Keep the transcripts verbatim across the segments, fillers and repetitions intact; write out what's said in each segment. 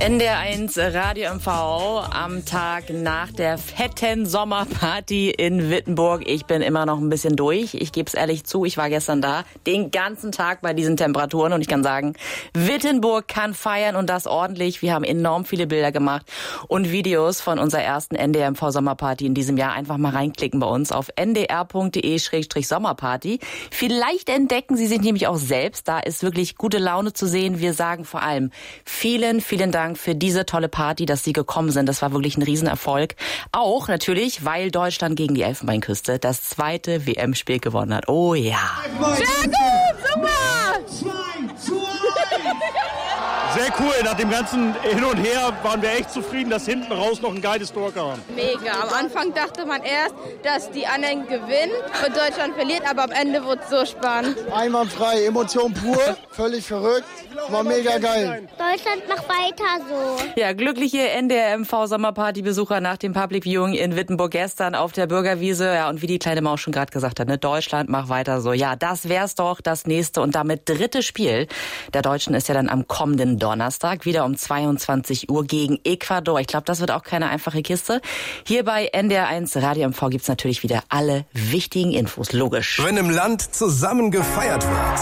N D R eins Radio M V am Tag nach der fetten Sommerparty in Wittenburg. Ich bin immer noch ein bisschen durch. Ich gebe es ehrlich zu, ich war gestern da, den ganzen Tag bei diesen Temperaturen. Und ich kann sagen, Wittenburg kann feiern und das ordentlich. Wir haben enorm viele Bilder gemacht und Videos von unserer ersten N D R M V Sommerparty in diesem Jahr. Einfach mal reinklicken bei uns auf n d r punkt d e slash sommerparty. Vielleicht entdecken Sie sich nämlich auch selbst. Da ist wirklich gute Laune zu sehen. Wir sagen vor allem vielen, vielen Dank für diese tolle Party, dass Sie gekommen sind. Das war wirklich ein Riesenerfolg. Auch natürlich, weil Deutschland gegen die Elfenbeinküste das zweite W M-Spiel gewonnen hat. Oh ja. Sehr gut, super! Sehr cool. Nach dem ganzen Hin und Her waren wir echt zufrieden, dass hinten raus noch ein geiles Tor kam. Mega. Am Anfang dachte man erst, dass die anderen gewinnen und Deutschland verliert, aber am Ende wurde es so spannend. Einwandfrei, Emotion pur, völlig verrückt, war mega geil. Deutschland macht weiter so. Ja, glückliche N D R M V Sommerparty-Besucher nach dem Public Viewing in Wittenburg gestern auf der Bürgerwiese. Ja, und wie die kleine Maus schon gerade gesagt hat, ne, Deutschland macht weiter so. Ja, das wär's doch, das nächste und damit dritte Spiel der Deutschen ist ja dann am kommenden Donnerstag, wieder um zweiundzwanzig Uhr gegen Ecuador. Ich glaube, das wird auch keine einfache Kiste. Hier bei N D R eins Radio M V gibt's natürlich wieder alle wichtigen Infos, logisch. Wenn im Land zusammen gefeiert wird,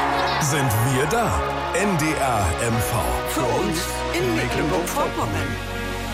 sind wir da. N D R M V. Für uns in Mecklenburg-Vorpommern.